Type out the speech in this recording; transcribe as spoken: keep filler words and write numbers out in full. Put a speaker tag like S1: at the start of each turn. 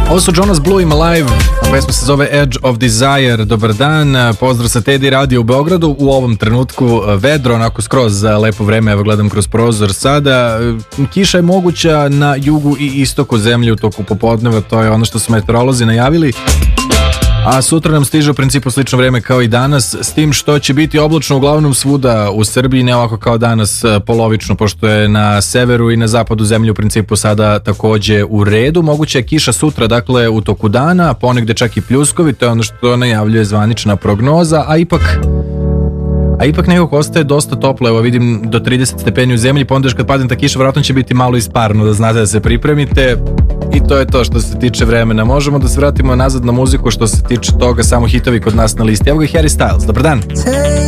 S1: Ovo su Jonas Blue im Alive, a pesma se zove Edge of Desire. Dobar dan, pozdrav sa Teddy Radio u Beogradu. U ovom trenutku vedro, onako skroz lepo vreme, evo gledam kroz prozor sada. Kiša je moguća na jugu i istoku zemlje u toku popodneva, to je ono što su meteorolozi najavili. A sutra nam stiže u principu slično vreme kao i danas, s tim što će biti oblačno uglavnom svuda u Srbiji, ne ovako kao danas polovično, pošto je na severu i na zapadu zemlje u principu sada takođe u redu. Moguća je kiša sutra, dakle u toku dana, ponegde čak i pljuskovi, to je ono što najavljuje zvanična prognoza, a ipak a ipak nekako ostaje dosta toplo, evo vidim do trideset stepeni u zemlji, pa onda još kad padne ta kiša vjerojatno će biti malo isparno, da znate da se pripremite. I to je to što se tiče vremena. Možemo da se vratimo nazad na muziku što se tiče toga, samo hitovi kod nas na listi. Evo ga Harry Styles, dobar dan.